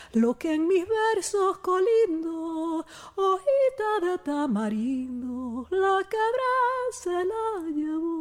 lo que en mis versos colindo, hojita de tamarindo, la cabra se la llevó.